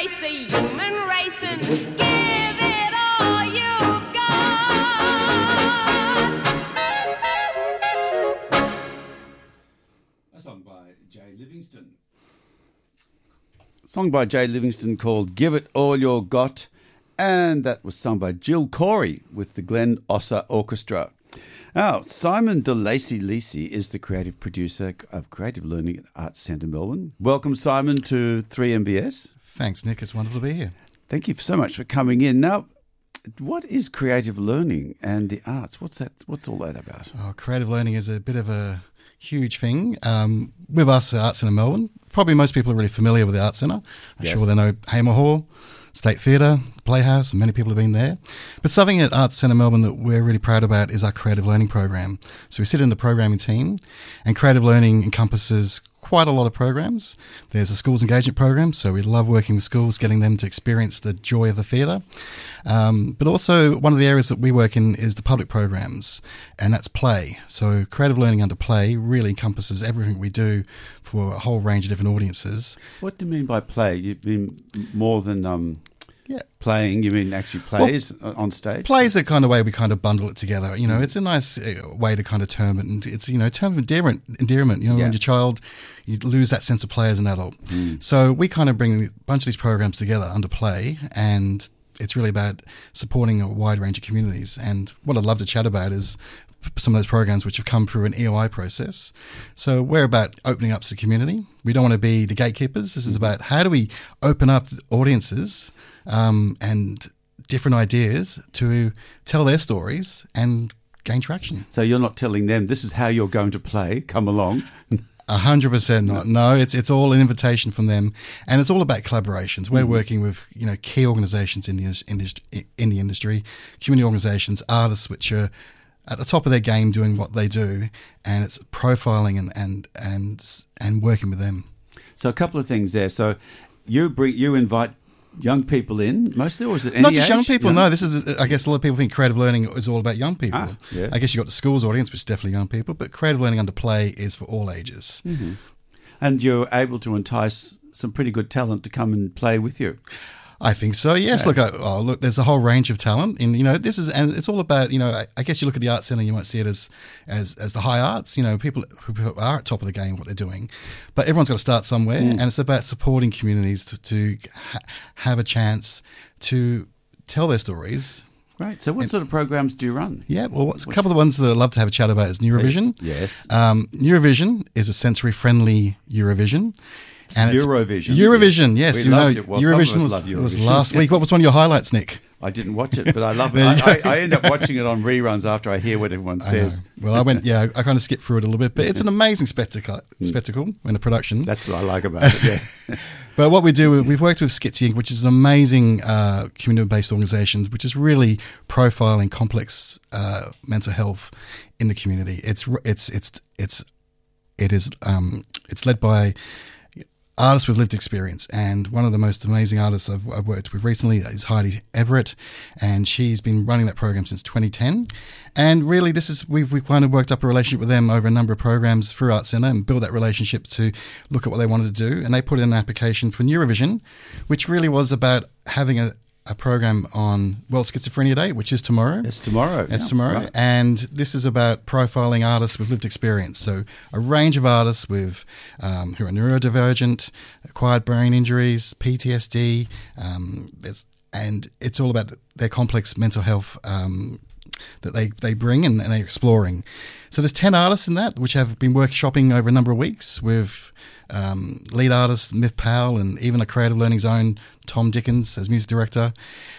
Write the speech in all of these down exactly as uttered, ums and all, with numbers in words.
embrace the human race and give it all you've got. A song by Jay Livingston. A song by Jay Livingston called Give It All You're Got, and that was sung by Jill Corey with the Glenn Osser Orchestra. Now, Simon de Lacy Lisi is the creative producer of Creative Learning at Arts Centre Melbourne. Welcome, Simon, to three M B S. Thanks, Nick. It's wonderful to be here. Thank you so much for coming in. Now, what is creative learning and the arts? What's that? What's all that about? Oh, creative learning is a bit of a huge thing. Um, with us at Arts Centre Melbourne, probably most people are really familiar with the Arts Centre. I'm Yes. sure they know Hamer Hall, State Theatre, Playhouse, and many people have been there. But something at Arts Centre Melbourne that we're really proud about is our creative learning program. So we sit in the programming team, and creative learning encompasses quite a lot of programs. There's a schools engagement program, so we love working with schools, getting them to experience the joy of the theatre. Um, but also one of the areas that we work in is the public programs, and that's play. So creative learning under play really encompasses everything we do for a whole range of different audiences. What do you mean by play? You mean more than um, Yeah. playing? You mean actually plays on stage? Play is the kind of way we kind of bundle it together. You know, it's a nice uh, way to kind of term it, and it's, you know, term of endearment. Endearment. You know, Yeah. when you're a child, you lose that sense of play as an adult. So we kind of bring a bunch of these programs together under play, and it's really about supporting a wide range of communities. And what I'd love to chat about is some of those programs which have come through an E O I process. So we're about opening up to the community. We don't want to be the gatekeepers. This is about how do we open up audiences um, and different ideas to tell their stories and gain traction. So you're not telling them this is how you're going to play. Come along. A hundred percent not. No, it's it's all an invitation from them, and it's all about collaborations. We're working with, you know, key organisations in the industry, in the industry, community organisations, artists which are at the top of their game doing what they do, and it's profiling and and and and working with them. So a couple of things there. So you bring you invite young people in mostly, or is it any Not just young age? people. No, this is. I guess a lot of people think creative learning is all about young people. Ah, yeah. I guess you got the schools audience, which is definitely young people, but creative learning under play is for all ages. And you're able to entice some pretty good talent to come and play with you. I think so. Yes. Yeah. Look, I, oh, look. There's a whole range of talent, and you know, this is, and it's all about, you know, I, I guess you look at the Arts Centre, you might see it as, as, as the high arts. You know, people who are at top of the game, what they're doing, but everyone's got to start somewhere, and it's about supporting communities to, to ha- have a chance to tell their stories. Great. So what sort of programs do you run? Yeah. Well, what's, a couple of the ones that I'd love to have a chat about is Neurovision. Yes. Um, Neurovision is a sensory-friendly Eurovision. And it's- Eurovision. Eurovision, yes. We you know, loved it. Well, some of us Eurovision was, love Eurovision. was last week. What was one of your highlights, Nick? I didn't watch it, but I love it. I, I, I end up watching it on reruns after I hear what everyone says. Well, I went, yeah, I kind of skipped through it a little bit, but it's an amazing spectacle, spectacle in the production. That's what I like about it, yeah. But what we do, we've worked with Schizzy Incorporated, which is an amazing uh, community-based organisation, which is really profiling complex uh, mental health in the community. It's it's it's it's it is um, it's led by artists with lived experience, and one of the most amazing artists I've, I've worked with recently is Heidi Everett, and she's been running that program since twenty ten. And really, this is we've we've kind of worked up a relationship with them over a number of programs through Arts Centre and built that relationship to look at what they wanted to do. And they put in an application for Neurovision, which really was about having a, a program on World Schizophrenia Day, which is tomorrow. It's tomorrow. It's yeah, tomorrow. right. And this is about profiling artists with lived experience. So a range of artists with um, who are neurodivergent, acquired brain injuries, P T S D, um, there's, and it's all about their complex mental health um, that they, they bring and, and they're exploring. So there's ten artists in that, which have been workshopping over a number of weeks with um, lead artist Myth Powell and even a Creative Learning Zone, Tom Dickens, as music director.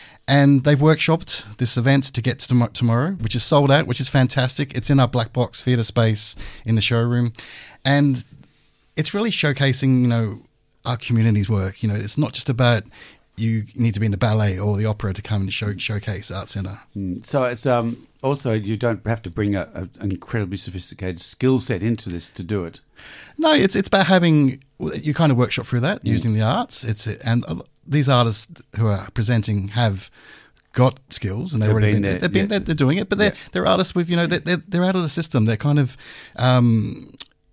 And they've workshopped this event to get to tom- tomorrow, which is sold out, which is fantastic. It's in our black box theatre space in the showroom. And it's really showcasing, you know, our community's work. You know, it's not just about you need to be in the ballet or the opera to come and show, showcase Arts Centre. So it's um, also you don't have to bring a, a, an incredibly sophisticated skill set into this to do it. No, it's it's about having you kind of workshop through that using the arts. It's and these artists who are presenting have got skills and they've, They've already been been, there, they've been yeah. they're, they're doing it, but they're Yeah. they're artists with you know they're they're, they're out of the system. They're kind of um,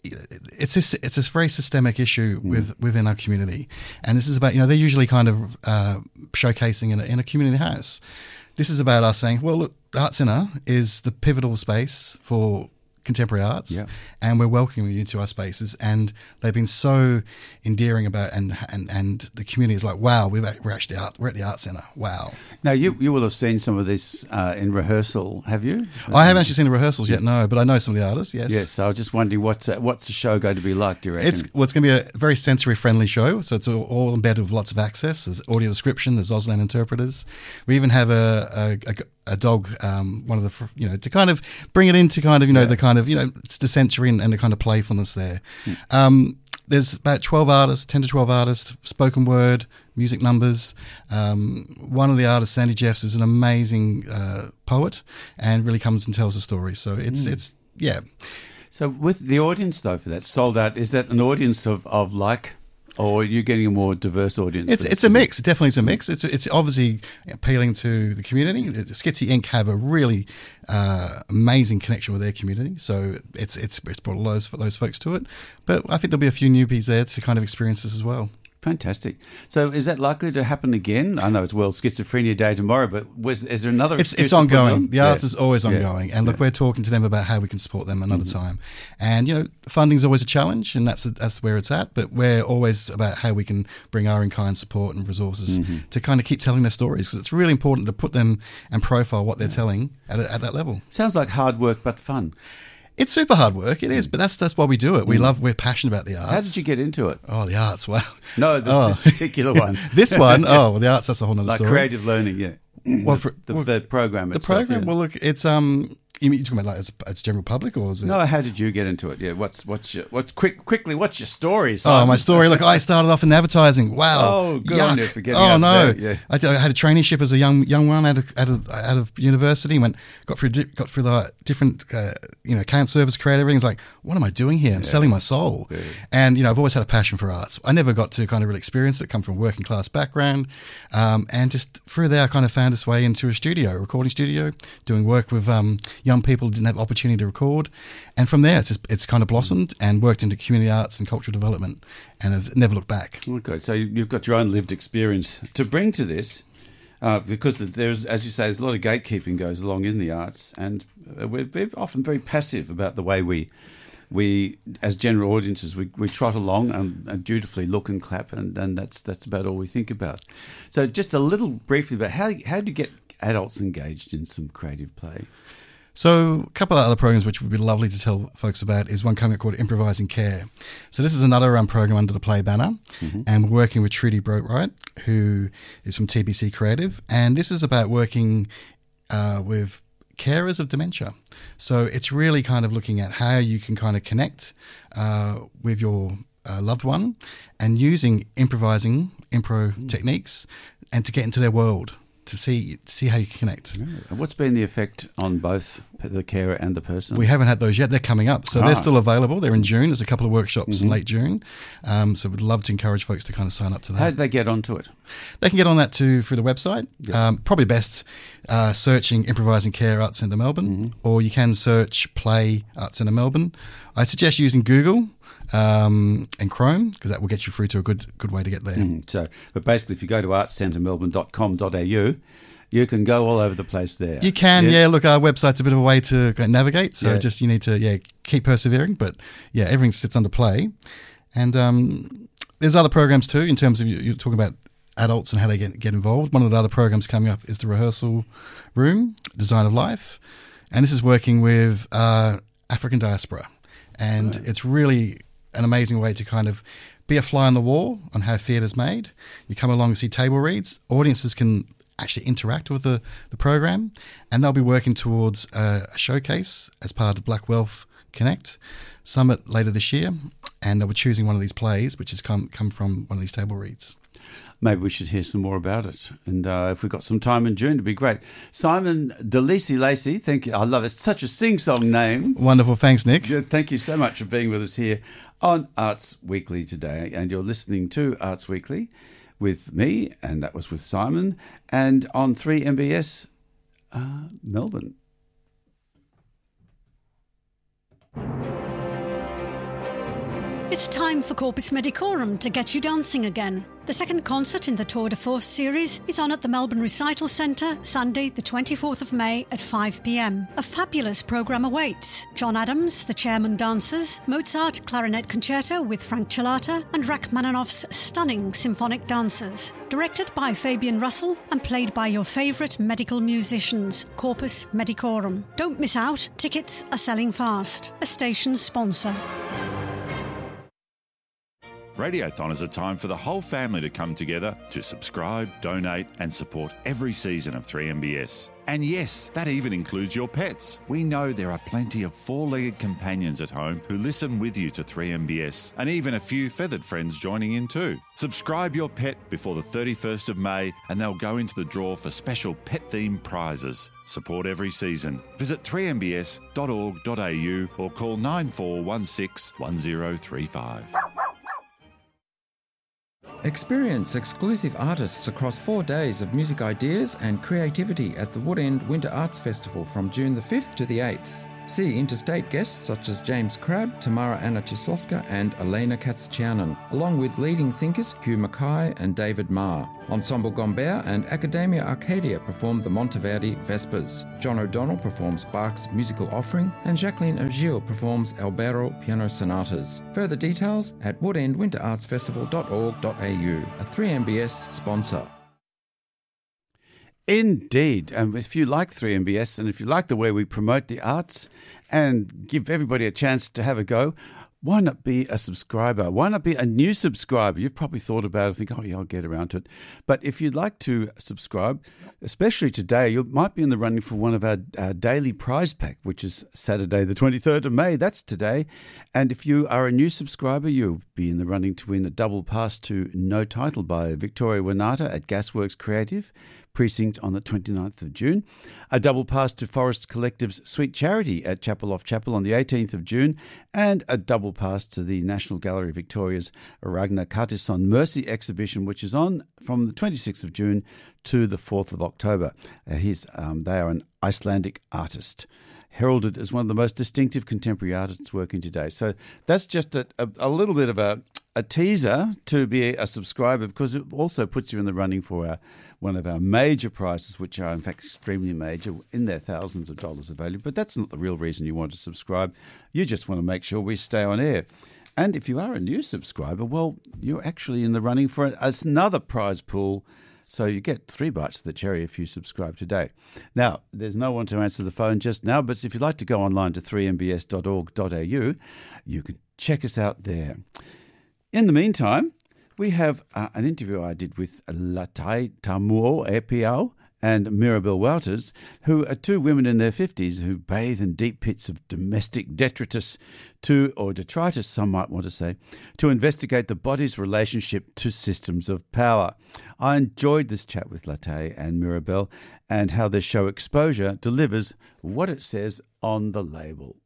it's a, it's a very systemic issue with within our community, and this is about, you know, they're usually kind of uh, showcasing in a, in a community house. This is about us saying, well, look, the Arts Centre is the pivotal space for contemporary arts, Yeah. and we're welcoming you into our spaces, and they've been so endearing about, and and, and the community is like, wow, we've, we're actually out, we're at the Arts Centre, wow. Now, you you will have seen some of this uh, in rehearsal, have you? I haven't actually seen the rehearsals yet, no, but I know some of the artists, yes. Yes, so I was just wondering, what's uh, what's the show going to be like, do you reckon? It's well, it's going to be a very sensory-friendly show, so it's all, all embedded with lots of access. There's audio description, there's Auslan interpreters. We even have a a, a, a dog, um, one of the fr- you know, to kind of bring it into kind of, you know, Yeah. the kind of, you know, it's the sensory and, and the kind of playfulness there. Hmm. Um, there's about twelve artists, ten to twelve artists, spoken word, music numbers. Um, one of the artists, Sandy Jeffs, is an amazing uh, poet and really comes and tells a story. So it's Hmm. it's yeah. So with the audience, though, for that, sold out, is that an audience of, of like, or are you getting a more diverse audience? It's for it's this? a mix. It definitely is a mix. It's it's obviously appealing to the community. Skitsy Incorporated have a really uh, amazing connection with their community, so it's it's it's brought those those folks to it. But I think there'll be a few newbies there to kind of experience this as well. Fantastic. So is that likely to happen again? I know it's World Schizophrenia Day tomorrow, but was, is there another? It's excuse it's to put ongoing. on? The arts Yeah. is always Yeah. ongoing, and look, Yeah. we're talking to them about how we can support them another Mm-hmm. time. And you know, funding's always a challenge, and that's that's where it's at. But we're always about how we can bring our in kind support and resources Mm-hmm. to kind of keep telling their stories, because it's really important to put them and profile what they're telling at a, at that level. Sounds like hard work but fun. It's super hard work. It is, but that's that's why we do it. We love. We're passionate about the arts. Mm. How did you get into it? Oh, the arts. Wow. No, this, Oh. this particular one. This one. Oh, well, the arts. That's a whole nother Like story. creative learning, yeah. Well, for, The, well, the program the itself. program. yeah. Well, look, it's um. You mean you're talking about like it's, it's general public, or is it? No, how did you get into it? Yeah, what's what's your what quick quickly? What's your story? Oh, Simon? my story. Look, I started off in advertising. Wow. Oh, good on Yuck. you for getting Oh out no. there, yeah. I, did- I had a traineeship as a young young one out of out of, out of university. Went got through di- got through the different uh, you know account service creative. Everything's like, what am I doing here? I'm selling my soul. And you know, I've always had a passion for arts. I never got to kind of really experience it. Come from a working class background, um, and just through there, I kind of found its way into a studio, a recording studio, doing work with um, young people who didn't have opportunity to record. And from there, it's just, it's kind of blossomed and worked into community arts and cultural development, and have never looked back. Okay, so you- you've got your own lived experience to bring to this, uh, because there's, as you say, there's a lot of gatekeeping goes along in the arts, and uh, we're, we're often very passive about the way we, we as general audiences, we, we trot along and, and dutifully look and clap, and, and that's that's about all we think about. So just a little briefly about how how do you get adults engaged in some creative play? So a couple of other programs which would be lovely to tell folks about is one coming up called Improvising Care. So this is another um, program under the Play banner, and we're working with Trudy Broadwright, who is from T B C Creative, and this is about working uh, with carers of dementia. So it's really kind of looking at how you can kind of connect uh, with your uh, loved one, and using improvising, impro techniques, and to get into their world, to see see how you can connect. And what's been the effect on both the carer and the person? We haven't had those yet. They're coming up. So Ah. they're still available. They're in June. There's a couple of workshops in late June. Um, so we'd love to encourage folks to kind of sign up to that. How did they get onto it? They can get on that too through the website. Um, probably best uh, searching Improvising Care Arts Centre Melbourne, or you can search Play Arts Centre Melbourne. I suggest using Google um, and Chrome, because that will get you through to a good good way to get there. Mm, So, but basically, if you go to arts centre melbourne dot com dot a u, you can go all over the place there. You can, yeah. Look, our website's a bit of a way to go navigate, so Yeah. just you need to, yeah, keep persevering. But yeah, everything sits under Play, and um, there's other programs too. In terms of you- you're talking about adults and how they get get involved. One of the other programs coming up is the Rehearsal Room, Design of Life, and this is working with uh, African diaspora, and it's really an amazing way to kind of be a fly on the wall on how theatre's made. You come along and see table reads. Audiences can actually interact with the, the program, and they'll be working towards a, a showcase as part of Black Wealth Connect Summit later this year, and they'll be choosing one of these plays, which has come come from one of these table reads. Maybe we should hear some more about it. And uh, if we've got some time in June, it'd be great. Simon DeLacy Lacey, thank you. I love it. It's such a sing-song name. Wonderful. Thanks, Nick. Good. Thank you so much for being with us here on Arts Weekly today. And you're listening to Arts Weekly with me, and that was with Simon, and on three M B S uh, Melbourne. It's time for Corpus Medicorum to get you dancing again. The second concert in the Tour de Force series is on at the Melbourne Recital Centre, Sunday the twenty-fourth of May at five p m. A fabulous programme awaits. John Adams, the Chairman Dancers, Mozart Clarinet Concerto with Frank Chilata, and Rachmaninoff's stunning symphonic dancers. Directed by Fabian Russell and played by your favourite medical musicians, Corpus Medicorum. Don't miss out, tickets are selling fast. A station sponsor. Radiothon is a time for the whole family to come together to subscribe, donate and support every season of three M B S. And yes, that even includes your pets. We know there are plenty of four-legged companions at home who listen with you to three M B S, and even a few feathered friends joining in too. Subscribe your pet before the thirty-first of May and they'll go into the draw for special pet-themed prizes. Support every season. Visit three m b s dot org dot a u or call nine four one six one zero three five. Experience exclusive artists across four days of music ideas and creativity at the Woodend Winter Arts Festival from June the fifth to the eighth. See interstate guests such as James Crabb, Tamara Anna Chislovska and Elena Katsianen, along with leading thinkers Hugh Mackay and David Marr. Ensemble Gombert and Academia Arcadia perform the Monteverdi Vespers. John O'Donnell performs Bach's Musical Offering and Jacqueline Ogil performs Albero Piano Sonatas. Further details at woodend winter arts festival dot org dot a u, a three M B S sponsor. Indeed. And if you like three M B S and if you like the way we promote the arts and give everybody a chance to have a go, why not be a subscriber? Why not be a new subscriber? You've probably thought about it, think, oh, yeah, I'll get around to it. But if you'd like to subscribe, especially today, you might be in the running for one of our uh, daily prize pack, which is Saturday, the twenty-third of May. That's today. And if you are a new subscriber, you'll be in the running to win a double pass to No Title by Victoria Winata at Gasworks Creative Precinct on the twenty-ninth of June, a double pass to Forest Collective's Sweet Charity at Chapel Off Chapel on the eighteenth of June, and a double pass to the National Gallery of Victoria's Ragnar Kartisson Mercy exhibition, which is on from the twenty-sixth of June to the fourth of October. Uh, he's, um, they are an Icelandic artist, heralded as one of the most distinctive contemporary artists working today. So that's just a, a, a little bit of a a teaser to be a subscriber, because it also puts you in the running for our, one of our major prizes, which are in fact extremely major, in their thousands of dollars of value. But that's not the real reason you want to subscribe. You just want to make sure we stay on air. And if you are a new subscriber, well, you're actually in the running for another prize pool. So you get three bites of the cherry if you subscribe today. Now, there's no one to answer the phone just now, but if you'd like to go online to three m b s dot org dot a u, you can check us out there. In the meantime, we have uh, an interview I did with Latai Tamuo Epiao and Mirabelle Wouters, who are two women in their fifties who bathe in deep pits of domestic detritus to, or detritus some might want to say, to investigate the body's relationship to systems of power. I enjoyed this chat with Latai and Mirabelle and how their show Exposure delivers what it says on the label.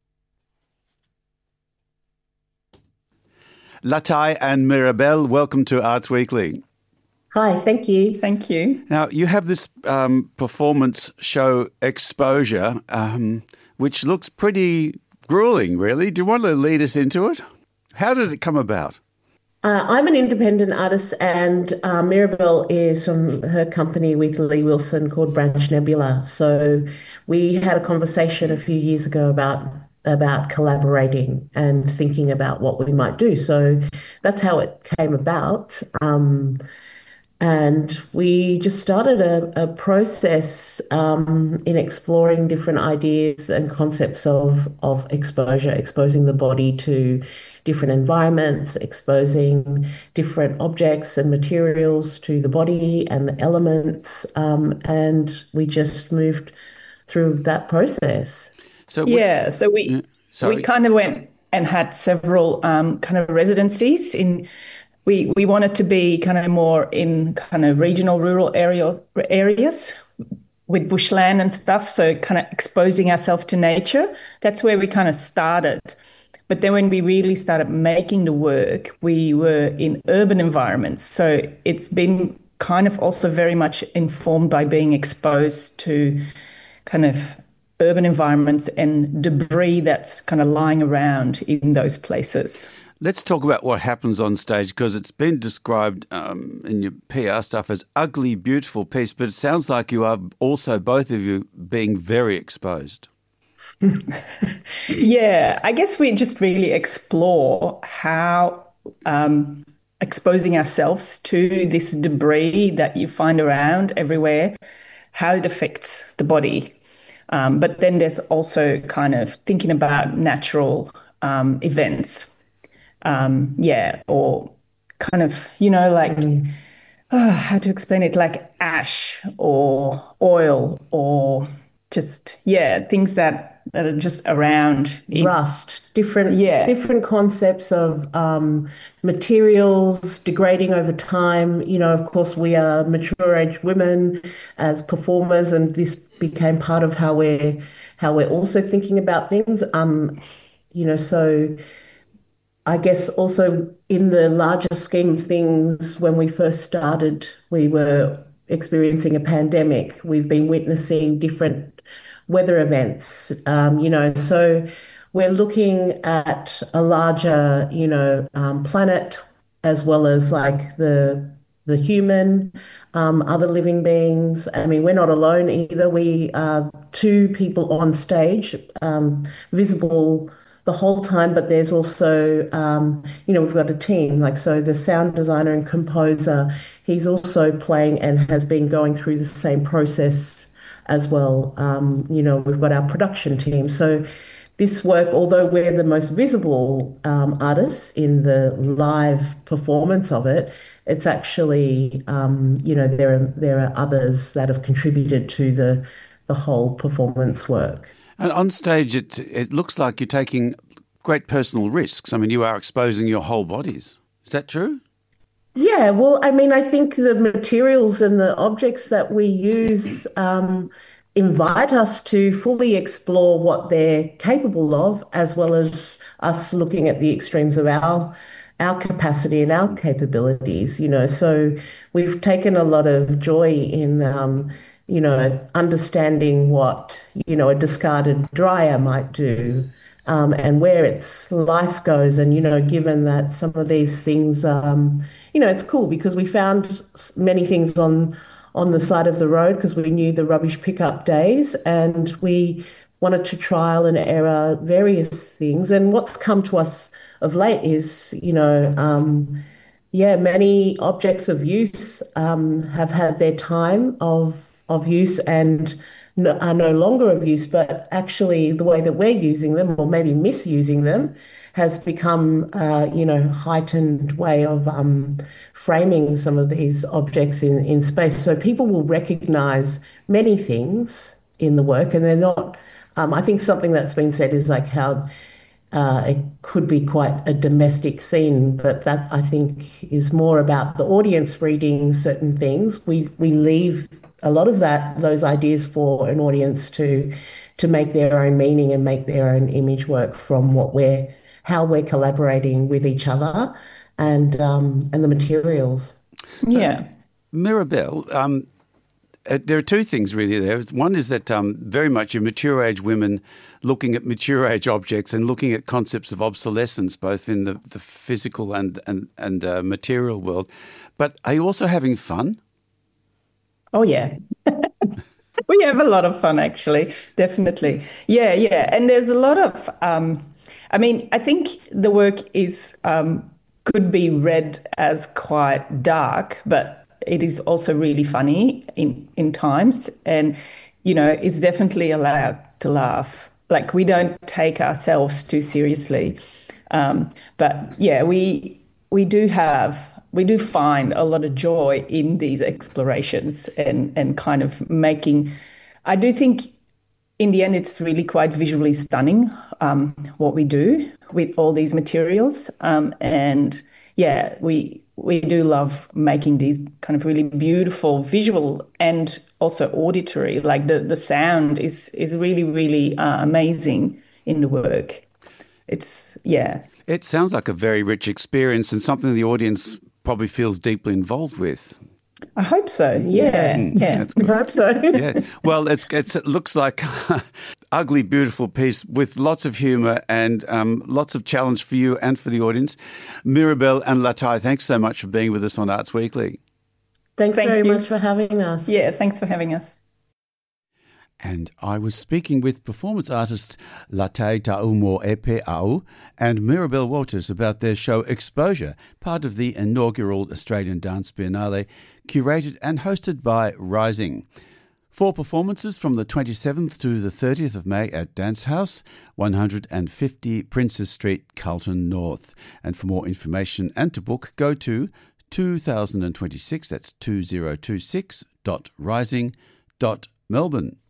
Latai and Mirabelle, welcome to Arts Weekly. Hi, thank you. Thank you. Now, you have this um, performance show Exposure, um, which looks pretty grueling, really. Do you want to lead us into it? How did it come about? Uh, I'm an independent artist, and uh, Mirabelle is from her company with Lee Wilson called Branch Nebula. So we had a conversation a few years ago about about collaborating and thinking about what we might do. So that's how it came about. Um, and we just started a, a process um, in exploring different ideas and concepts of, of exposure, exposing the body to different environments, exposing different objects and materials to the body and the elements. Um, and we just moved through that process. So yeah, we, so we sorry. we kind of went and had several um, kind of residencies in. We we wanted to be kind of more in kind of regional, rural area areas with bushland and stuff. So kind of exposing ourselves to nature. That's where we kind of started. But then when we really started making the work, we were in urban environments. So it's been kind of also very much informed by being exposed to kind of urban environments and debris that's kind of lying around in those places. Let's talk about what happens on stage, because it's been described um, in your P R stuff as ugly, beautiful piece, but it sounds like you are also, both of you, being very exposed. Yeah, I guess we just really explore how um, exposing ourselves to this debris that you find around everywhere, how it affects the body. Um, but then there's also kind of thinking about natural um, events. Um, yeah, or kind of, you know, like, mm. oh, how to explain it, like ash or oil or just, yeah, things that, that are just around. Rust, different, yeah. different concepts of um, materials degrading over time. You know, of course, we are mature age women as performers, and this became part of how we're, how we're also thinking about things. Um, you know, so... I guess also in the larger scheme of things, when we first started, we were experiencing a pandemic. We've been witnessing different weather events, um, you know, so we're looking at a larger, you know, um, planet, as well as like the the human, um, other living beings. I mean, we're not alone either. We are two people on stage, um, visible the whole time, but there's also, um, you know, we've got a team, like, so the sound designer and composer, he's also playing and has been going through the same process as well. Um, you know, we've got our production team. So this work, although we're the most visible um, artists in the live performance of it, it's actually, um, you know, there are, there are others that have contributed to the, the whole performance work. And on stage, it it looks like you're taking great personal risks. I mean, you are exposing your whole bodies. Is that true? Yeah, well, I mean, I think the materials and the objects that we use um, invite us to fully explore what they're capable of, as well as us looking at the extremes of our our capacity and our capabilities. You know, so we've taken a lot of joy in. Um, you know, understanding what, you know, a discarded dryer might do, um, and where its life goes. And, you know, given that some of these things, um, you know, it's cool because we found many things on on the side of the road because we knew the rubbish pickup days, and we wanted to trial and error various things. And what's come to us of late is, you know, um, yeah, many objects of use um, have had their time of of use and no, are no longer of use, but actually the way that we're using them, or maybe misusing them, has become, uh, you know, heightened way of um, framing some of these objects in, in space. So people will recognise many things in the work, and they're not, um, I think something that's been said is like how uh, it could be quite a domestic scene, but that I think is more about the audience reading certain things. We we leave a lot of that, those ideas for an audience to to make their own meaning and make their own image work from what we're, how we're collaborating with each other and um, and the materials. So, yeah. Mirabelle, um, uh, there are two things really there. One is that um, very much you're mature age women looking at mature age objects and looking at concepts of obsolescence, both in the, the physical and, and, and uh, material world. But are you also having fun? Oh, yeah. We have a lot of fun, actually. Definitely. Yeah, yeah. And there's a lot of, um, I mean, I think the work is, um, could be read as quite dark, but it is also really funny in, in times. And, you know, it's definitely allowed to laugh. Like, we don't take ourselves too seriously. Um, but, yeah, we we do have... we do find a lot of joy in these explorations and, and kind of making, I do think in the end, it's really quite visually stunning um, what we do with all these materials. Um, and yeah, we we do love making these kind of really beautiful visual and also auditory, like the, the sound is, is really, really uh, amazing in the work. It's, yeah. It sounds like a very rich experience and something the audience probably feels deeply involved with. I hope so. Yeah, yeah. yeah. I hope so. Yeah. Well, it's, it's it looks like ugly, beautiful piece with lots of humour and um, lots of challenge for you and for the audience. Mirabelle and Latai, thanks so much for being with us on Arts Weekly. Thanks Thank very you. much for having us. Yeah, thanks for having us. And I was speaking with performance artists Latai Taumo Epe Au and Mirabelle Walters about their show Exposure, part of the inaugural Australian Dance Biennale, curated and hosted by Rising. Four performances from the twenty-seventh to the thirtieth of May at Dance House, one hundred fifty Princes Street, Carlton North. And for more information and to book, go to two thousand twenty-six, that's two thousand twenty-six dot rising dot Melbourne.